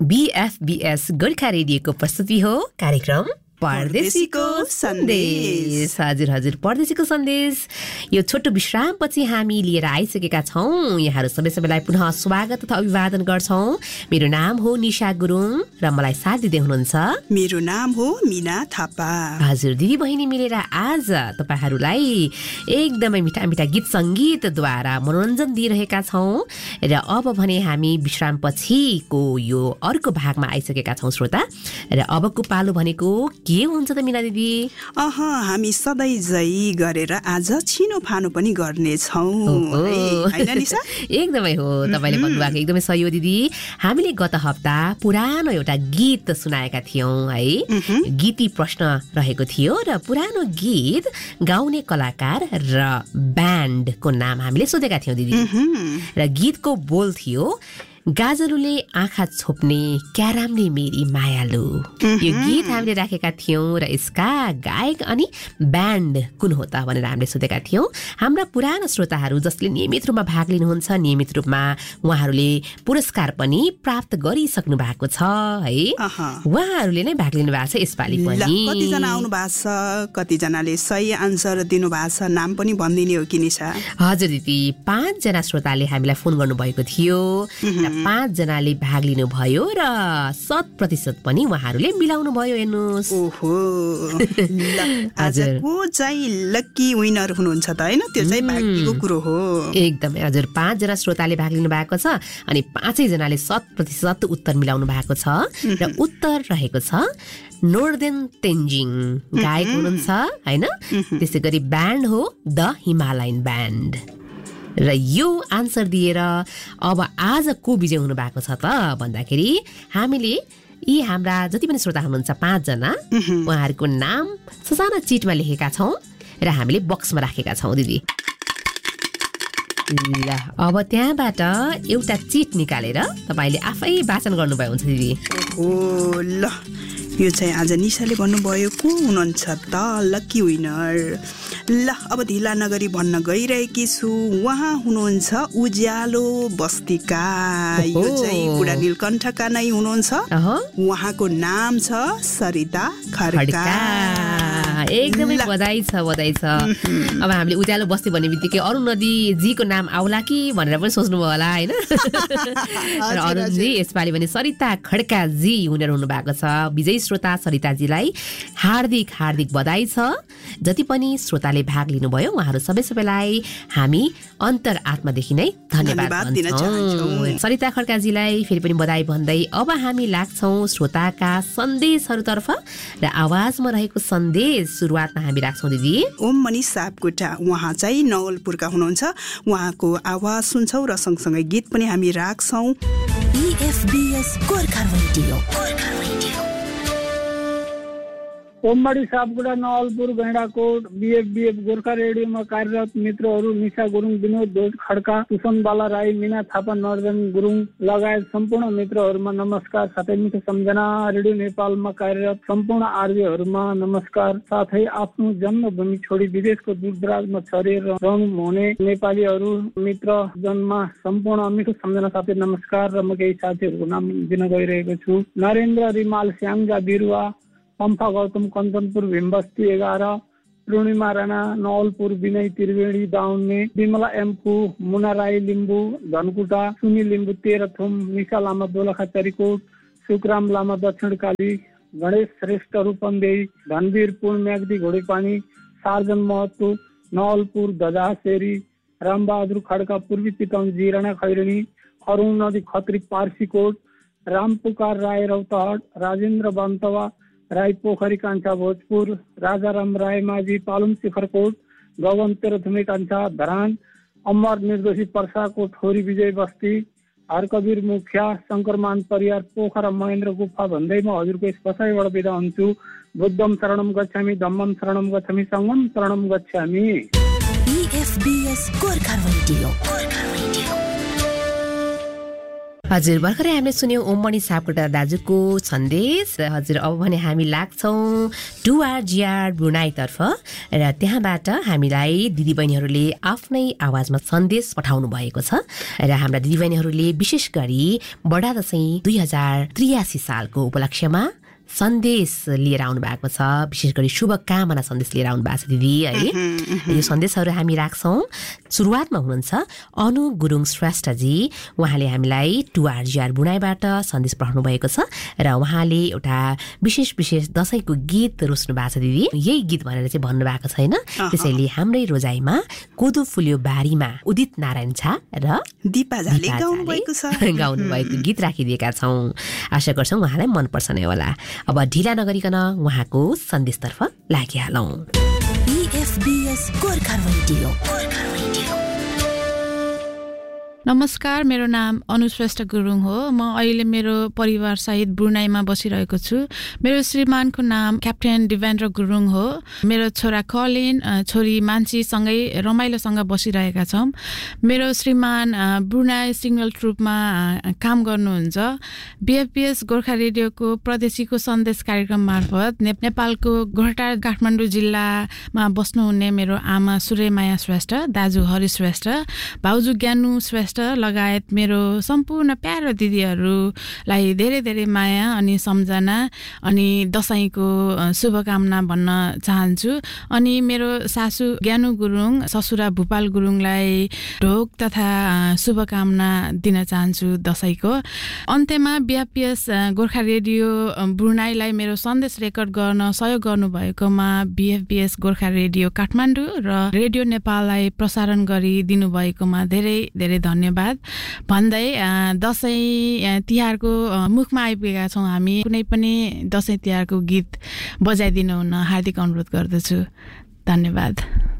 BFBS Gorkha रेडियोको प्रस्तुति हो कार्यक्रम परदेशीको सन्देश। हजुर परदेशीको सन्देश यो छोटो विश्रामपछि हामी लिएर आइसकेका छौं। यहाँहरु सबैलाई पुनः स्वागत तथा अभिवादन गर्छौं। मेरो नाम हो निशा गुरुङ र मलाई साथ दिँदै हुनुहुन्छ मेरो नाम हो मीना थापा। हजुर दिदी बहिनी मिलेर आज तपाईहरुलाई एकदमै मिठा मिठा गीत संगीतद्वारा मनोरञ्जन दिइरहेका छौं र अब भने हामी विश्रामपछिको यो अर्को भागमा आइसकेका छौं श्रोता। र अबको पालो भनेको के हुन्छ त मीना दिदी? हामी सधैँ जै गरेर आज छिनो फानो पनि गर्ने छौं हैन निशा? एकदमै हो, तपाईले भन्नुभएको एकदमै सही हो दिदी। हामीले गत हप्ता पुरानो एउटा गीत सुनाएका थियौं है। गीती प्रश्न रहेको थियो र पुरानो गीत गाउने कलाकार र ब्यान्डको नाम हामीले सोधेका थियौं दिदी। र गीतको बोल थियो गाजलुले आँखा छोप्ने क्यारामले मेरी मायालु। यो गीत हामीले राखेका थियौं र यसका गायक अनि ब्यान्ड कुन हो त भनेर हामीले सोधेका थियौं। हाम्रा पुरानो श्रोताहरू जसले नियमित रूपमा भाग लिनुहुन्छ, नियमित रूपमा उहाँहरूले पुरस्कार पनि प्राप्त गरिसक्नु भएको छ है। उहाँहरूले नै भाग लिनु भएको छ यसपालि पनि। कतिजना आउनु भएको छ, कतिजनाले सही आन्सर दिनु भएको छ, नाम पनि भनिदिने हो कि निशा? हजुर दिदी, 5 जना श्रोताले हामीलाई फोन गर्नुभएको थियो। 5 जनाले भाग लिनु भयो र 100% पनि उहाँहरूले मिलाउनु भयो। हेर्नुस्, ओहो आजको चाहिँ लकी विनर हुनुहुन्छ त हैन? त्यो चाहिँ भाग्यको कुरो हो। एकदमै हजुर, 5 जना श्रोताले भाग लिनु भएको छ अनि 5 जनाले 100% उत्तर मिलाउनु भएको छ। र उत्तर रहेको छ नोर्देन तेन्जिङ गायक हुनुहुन्छ हैन। त्यसैगरी ब्यान्ड हो द हिमालयन ब्यान्ड। र यो आन्सर दिएर अब आज को विजय हुनु भएको छ त भन्दाखेरि हामीले यी हाम्रा जति पनि श्रोता हुनुहुन्छ 5 जना उहाँहरूको नाम ससाना चिटमा लेखेका छौं र हामीले बक्समा राखेका छौं दिदी। ल अब त्यहाँबाट एउटा चिट निकालेर तपाईले आफै वाचन गर्नुभयो हुन्छ दिदी। ओ ल, यो चाहिँ आज निशाले भन्नुभयो को हुनुहुन्छ त लकी विनर। ल अब ढिला नगरी भन्न गइरहेकी छु, उहाँ हुनुहुन्छ उज्यालो बस्तीका। यो चाहिँ बुढा नीलकण्ठका नै हुनुहुन्छ। उहाँको नाम छ सरिता खड्का। एकदमै बधाई छ। अब हामीले उज्यालो बस्ती भन्ने बित्तिकै अरुण नदी जीको नाम आउला कि भनेर पनि सोच्नु भयो होला हैन? र अरुणजी यसपालि भने सरिता खड्का जी हुनेर हुनु भएको छ। विजयी श्रोता सरिताजीलाई हार्दिक बधाई छ। जति पनि श्रोताले भाग लिनुभयो उहाँहरू सबैलाई हामी अन्तर आत्मादेखि नै धन्यवाद दिन चाहन्छौँ। सरिता खड्काजीलाई फेरि पनि बधाई भन्दै अब हामी लाग्छौं श्रोताका सन्देशहरूतर्फ र आवाजमा रहेको सन्देश सुरुवातमा हामी राख्छौं दिदी। ओम मनिष सापकोटा उहाँ चाहिँ नवलपुरका हुनुहुन्छ। उहाँको आवाज सुन्छौं र सँगसँगै गीत पनि हामी राख्छौं। BFBS Gorkha radio. ओमबाडी Sapkota Nawalpur Gaindakot BFBF Gorkha रेडियोमा कार्यरत मित्रहरू निशा गुरुङ, विनोद ध्वज खड्का, सुसन बाला राई, मीना थापा, नर्जन गुरुङ लगायत सम्पूर्ण मित्रहरूमा नमस्कार। साथै मिठो सम्झना रेडियो नेपालमा कार्यरत सम्पूर्ण आरजेहरूमा नमस्कार। साथै आफ्नो जन्मभूमि छोडी विदेशको दूरदराजमा छरेर रहनुहुने नेपालीहरू मित्र जनमा सम्पूर्ण मिठो सम्झना साथै नमस्कार। र म केही साथीहरूको नाम दिन गइरहेको छु। नरेन्द्र रिमाल, स्याङ्जा बिरुवा, पम्फा गौतम, कञ्चनपुर भीमबस्ती 11, पूर्णिमा राणा नवलपुर, विनय त्रिवेणी दाउन्ने, विमला एम्पू, मुना राई लिम्बू धनकुटा, सुनिल लिम्बू तेह्रथुम, निशा लामा दोलखा चरीकोट, सुखराम लामा दक्षिण काली, गणेश श्रेष्ठ रूपन्देही, धनवीर पुण म्याग्दी घोडेपानी, सार्जन महतो नवलपुर धजासेरी, रामबहादुर खड्का पूर्वी चितवन जिराना खैरनी, अरुण नदी खत्री पार्सीकोट, रामपुकार राय रौतहट, राजेन्द्र बन्तवा राई पोखरी कान्छा भोजपुर, राजाराम राय माझी पालुङ शिखरकोट, गगन तेह्रथुमे कान्छा धरान, अमर निर्दोषी पर्साको ठोरी विजय बस्ती, हरकबीर मुखिया, शङ्करमान परियार पोखरा महेन्द्र गुफा भन्दै म हजुरको यस बसाइबाट बिदा हुन्छु। बुद्धम शरणम गच्छामि, धम्मम शरणम गच्छामि, सङ्गम शरणम गच्छामि। BFBS Gorkha radio. हजुर भर्खरै हामीले सुन्यौं ओममणि सापकोटा दाजुको सन्देश। हजुर अब भने हामी लाग्छौं टुआरजिआर ब्रुनाईतर्फ र त्यहाँबाट हामीलाई दिदीबहिनीहरूले आफ्नै आवाजमा सन्देश पठाउनु भएको छ र हाम्रा दिदीबहिनीहरूले विशेष गरी बडा दशैं 2083 सालको उपलक्ष्यमा सन्देश लिएर आउनु भएको छ, विशेष गरी शुभकामना सन्देश लिएर आउनु भएको छ दिदी है। यो सन्देशहरू हामी राख्छौं। सुरुवातमा हुनुहुन्छ अनु गुरुङ श्रेष्ठजी, उहाँले हामीलाई टुआरजिआर बुनाईबाट सन्देश पठाउनु भएको छ र उहाँले एउटा विशेष दशैंको गीत रोज्नु भएको छ दिदी। यही गीत भनेर चाहिँ भन्नु भएको छैन, त्यसैले हाम्रै रोजाइमा कोदो फुल्यो बारीमा उदित नारायण झा र दिपा झाले गाउनु भएको गीत राखिदिएका छौं। आशा गर्छौं उहाँलाई मनपर्छ नै होला। अब ढिला नगरिकन उहाँको सन्देशतर्फ लागिहालौं। EFBS Gorkha radio. नमस्कार, मेरो नाम अनुश्रेष्ठ गुरुङ हो। म अहिले मेरो परिवार सहित ब्रुनाईमा बसिरहेको छु। मेरो श्रीमानको नाम क्याप्टेन देवेन्द्र गुरुङ हो। मेरो छोरा कलिन, छोरी मान्छीसँगै रमाइलोसँग बसिरहेका छौँ। मेरो श्रीमान ब्रुनाई सिग्नल ट्रुपमा काम गर्नुहुन्छ। BFBS गोर्खा रेडियोको प्रदेशीको सन्देश कार्यक्रम मार्फत नेपालको गोरटार काठमाडौँ जिल्लामा बस्नुहुने मेरो आमा सूर्यमाया श्रेष्ठ, दाजु हरि श्रेष्ठ, भाउजू ज्ञानु श्रेष्ठ लगायत मेरो सम्पूर्ण प्यारो दिदीहरूलाई धेरै धेरै माया अनि सम्झना अनि दशैंको शुभकामना भन्न चाहन्छु। अनि मेरो सासू ज्ञानु गुरुङ, ससुरा भूपाल गुरुङलाई ढोक तथा शुभकामना दिन चाहन्छु दशैंको। अन्त्यमा BFBS गोर्खा रेडियो ब्रुनाईलाई मेरो सन्देश रेकर्ड गर्न सहयोग गर्नुभएकोमा BFBS गोर्खा रेडियो काठमाडौँ र रेडियो नेपाललाई प्रसारण गरी दिनुभएकोमा धेरै धेरै धन्यवाद भन्दै दशैं तिहारको मुखमा आइपुगेका छौं। हामी कुनै पनि दशैं तिहारको गीत बजाइदिनु हुन हार्दिक अनुरोध गर्दछु। धन्यवाद।